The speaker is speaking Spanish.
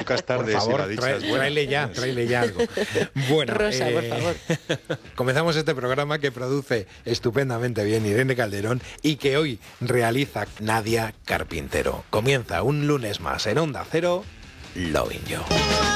Pocas tardes, por favor, y la dicha es buena. tráele ya algo. Bueno, Rosa, por favor. comenzamos este programa que produce estupendamente bien Irene Calderón y que hoy realiza Nadia Carpintero. Comienza un lunes más en Onda Cero, Loving You.